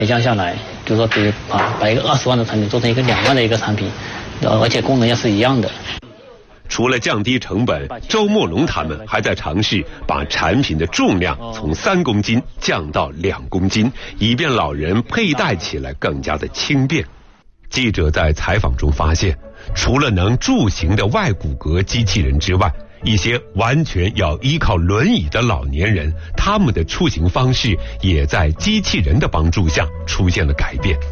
降下来，就是说比如把一个20万的产品做成一个2万的一个产品，而且功能也是一样的。 除了降低成本，周墨龙他们还在尝试把产品的重量从3公斤降到2公斤，以便老人佩戴起来更加的轻便。记者在采访中发现，除了能助行的外骨骼机器人之外，一些完全要依靠轮椅的老年人，他们的出行方式也在机器人的帮助下出现了改变。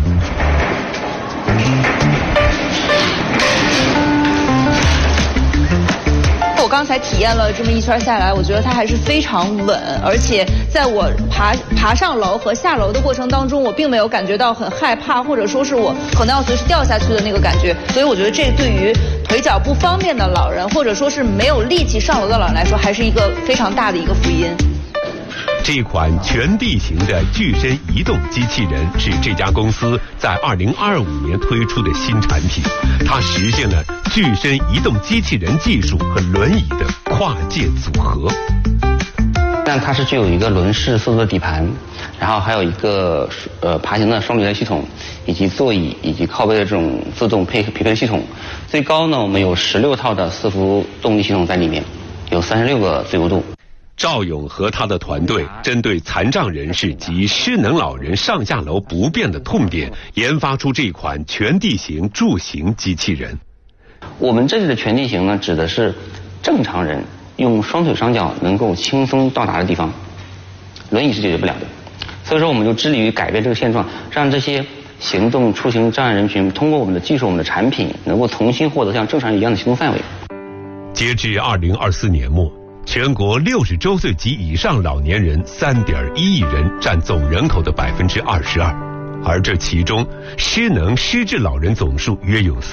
我刚才体验了这么一圈下来，我觉得它还是非常稳，而且在我爬上楼和下楼的过程当中，我并没有感觉到很害怕，或者说是我可能要随时掉下去的那个感觉。所以我觉得这对于腿脚不方便的老人，或者说是没有力气上楼的老人来说，还是一个非常大的一个福音。 这款全地形的具身移动机器人是这家公司在2025年推出的新产品，它实现了具身移动机器人技术和轮椅的跨界组合。 但它是具有一个轮式四座底盘，然后还有一个爬行的双离合系统，以及座椅以及靠背的这种自动匹配系统。最高呢，我们有16套的4伏动力系统在里面，有36个自由度。 赵勇和他的团队针对残障人士及失能老人上下楼不便的痛点，研发出这款全地形助行机器人。 我们这里的全地形呢，指的是正常人用双腿双脚能够轻松到达的地方，轮椅是解决不了的。所以说，我们就致力于改变这个现状，让这些行动出行障碍人群通过我们的技术、我们的产品，能够重新获得像正常人一样的行动范围。 截至2024年末，全国60周岁及以上老年人3.1亿人，占总人口的22%，而这其中失能失智老人总数约有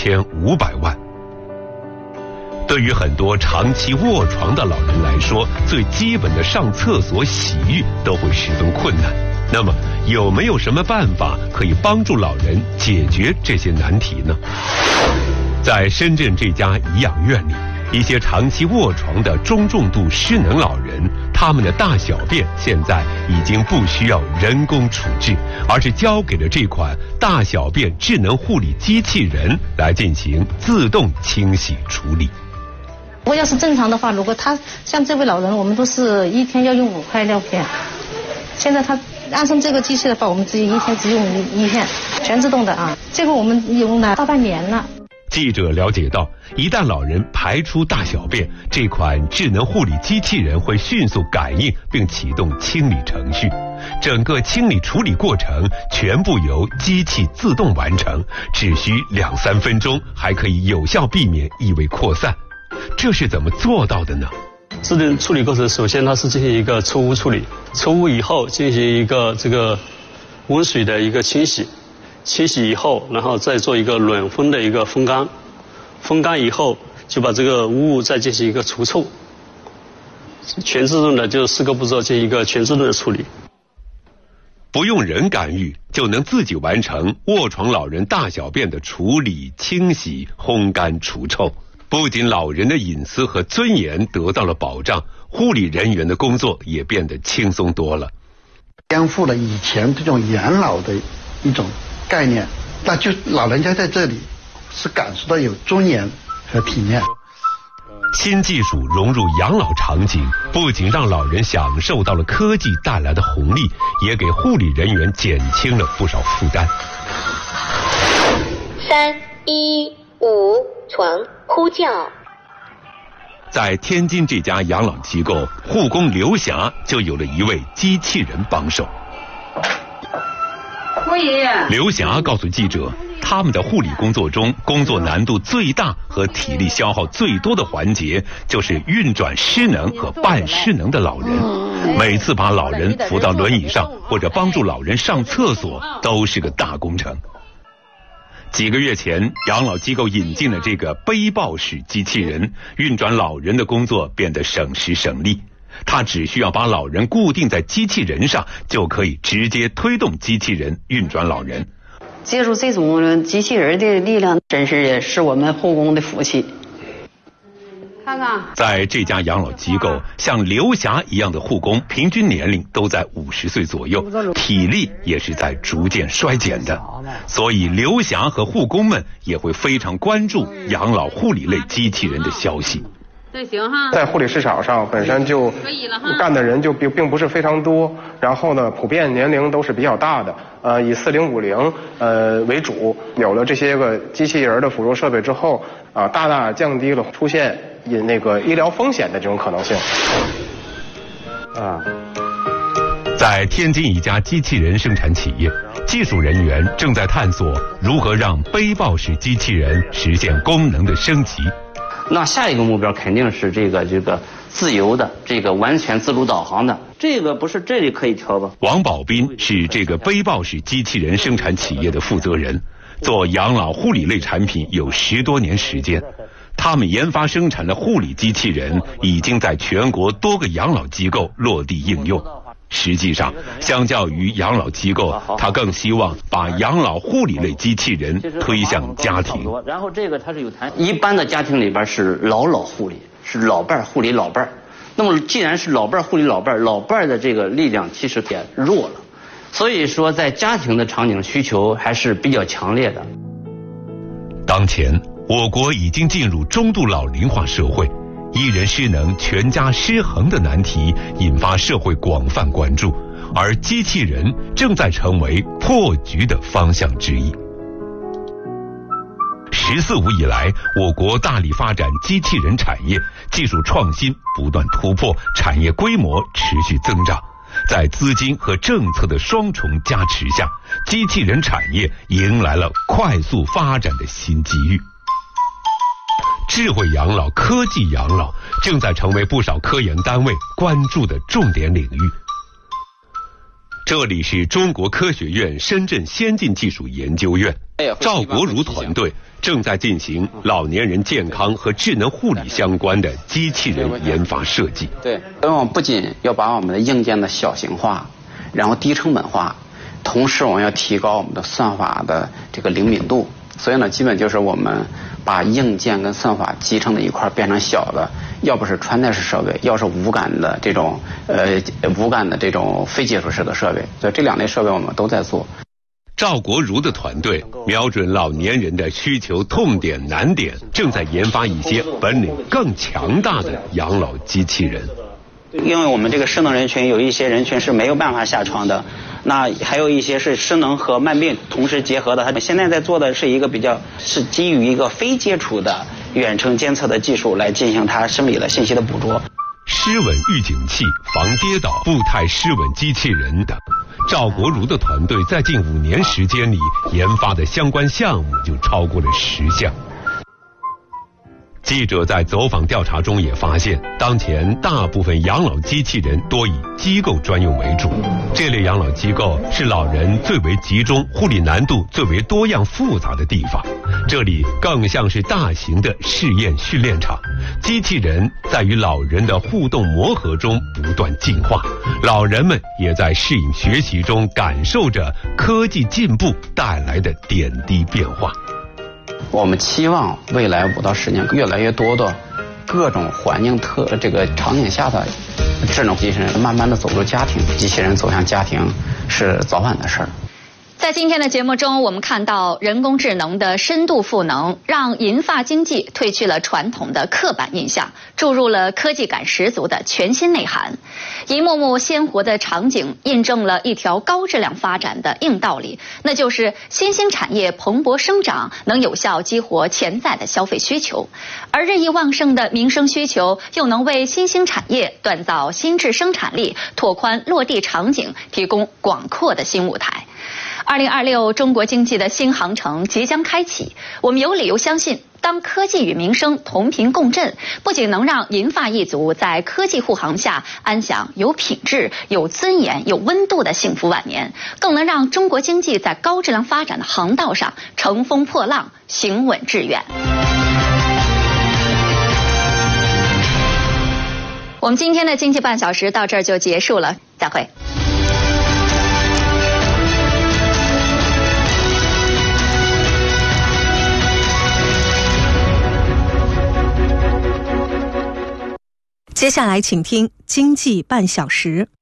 4500万。对于很多长期卧床的老人来说，最基本的上厕所、洗浴都会十分困难。那么，有没有什么办法可以帮助老人解决这些难题呢？在深圳这家颐养院里，一些长期卧床的中重度失能老人，他们的大小便现在已经不需要人工处置，而是交给了这款大小便智能护理机器人来进行自动清洗处理。 如果要是正常的话，如果他像这位老人，我们都是1天要用5块尿片，现在他安上这个机器的话，我们只有1天只用1片，全自动的啊。这个我们用了大半年了。 记者了解到，一旦老人排出大小便，这款智能护理机器人会迅速感应并启动清理程序，整个清理处理过程全部由机器自动完成，只需2-3分钟，还可以有效避免异味扩散。这是怎么做到的呢？ 自动处理过程，首先它是进行一个出污处理，出污以后进行一个这个温水的一个清洗。清洗以后，然后再做一个软封的一个风干，风干以后就把这个污物再进行一个除臭，全自动的就4个步骤进行一个全自动的处理。 不用人干预就能自己完成卧床老人大小便的处理、清洗、烘干、除臭，不仅老人的隐私和尊严得到了保障，护理人员的工作也变得轻松多了。 颠覆了以前这种养老的一种概念，那就老人家在这里是感受到有尊严和体面。 新技术融入养老场景，不仅让老人享受到了科技带来的红利，也给护理人员减轻了不少负担。 3、1、5，床呼叫。 在天津这家养老机构，护工刘霞就有了一位机器人帮手。刘霞告诉记者，他们的护理工作中，工作难度最大和体力消耗最多的环节就是运转失能和半失能的老人。每次把老人扶到轮椅上，或者帮助老人上厕所，都是个大工程。几个月前，养老机构引进了这个背抱式机器人，运转老人的工作变得省时省力。他只需要把老人固定在机器人上，就可以直接推动机器人运转老人。 借助这种机器人的力量，真是也是我们护工的福气。 看看， 在这家养老机构，像刘霞一样的护工，平均年龄都在50岁左右，体力也是在逐渐衰减的。所以刘霞和护工们也会非常关注养老护理类机器人的消息。 这行哈， 在护理市场上本身就干的人就并不是非常多，然后呢，普遍年龄都是比较大的，以40、50为主。有了这些个机器人的辅助设备之后，大大降低了出现医疗风险的这种可能性。 在天津一家机器人生产企业，技术人员正在探索如何让背抱式机器人实现功能的升级。 那下一个目标肯定是这个自由的，完全自主导航的，这个不是这里可以调吧？ 王宝斌是这个背抱式机器人生产企业的负责人，做养老护理类产品有10多年时间。他们研发生产的护理机器人已经在全国多个养老机构落地应用。实际上，相较于养老机构，他更希望把养老护理类机器人推向家庭。 然后这个它是有弹，一般的家庭里边是老护理，是老伴护理老伴。那么既然是老伴护理老伴，老伴的这个力量其实也弱了，所以说在家庭的场景需求还是比较强烈的。 当前，我国已经进入中度老龄化社会。一人失能全家失衡的难题引发社会广泛关注，而机器人正在成为破局的方向之一。14五以来，我国大力发展机器人产业，技术创新不断突破，产业规模持续增长。在资金和政策的双重加持下，机器人产业迎来了快速发展的新机遇。智慧养老、科技养老正在成为不少科研单位关注的重点领域。这里是中国科学院深圳先进技术研究院，赵国儒团队正在进行老年人健康和智能护理相关的机器人研发设计。 对，我们不仅要把我们的硬件的小型化，然后低成本化，同时我们要提高我们的算法的这个灵敏度。所以呢，基本就是我们把硬件跟算法集成的一块变成小的，要不是穿戴式设备，要是无感的这种非接触式的设备，所以这2类设备我们都在做。 赵国儒的团队瞄准老年人的需求痛点难点，正在研发一些本领更强大的养老机器人。 因为我们这个失能人群有一些人群是没有办法下床的，那还有一些是失能和慢病同时结合的。他们现在在做的是一个是基于一个非接触的远程监测的技术来进行它生理的信息的捕捉。 失稳预警器、防跌倒、步态失稳机器人等，赵国儒的团队在近5年时间里研发的相关项目就超过了10项。记者在走访调查中也发现，当前大部分养老机器人多以机构专用为主，这类养老机构是老人最为集中、护理难度最为多样复杂的地方，这里更像是大型的试验训练场。机器人在与老人的互动磨合中不断进化，老人们也在适应学习中感受着科技进步带来的点滴变化。 我们期望未来5到10年，越来越多的各种环境场景下的智能机器人慢慢的走入家庭，机器人走向家庭是早晚的事儿。 在今天的节目中，我们看到人工智能的深度赋能，让银发经济褪去了传统的刻板印象，注入了科技感十足的全新内涵。一幕幕鲜活的场景印证了一条高质量发展的硬道理，那就是新兴产业蓬勃生长，能有效激活潜在的消费需求，而日益旺盛的民生需求又能为新兴产业锻造新质生产力，拓宽落地场景，提供广阔的新舞台。2026中国经济的新航程即将开启，我们有理由相信，当科技与民生同频共振，不仅能让银发一族在科技护航下安享有品质、有尊严、有温度的幸福晚年，更能让中国经济在高质量发展的航道上乘风破浪，行稳致远。我们今天的经济半小时到这儿就结束了，再会。 接下来请听经济半小时。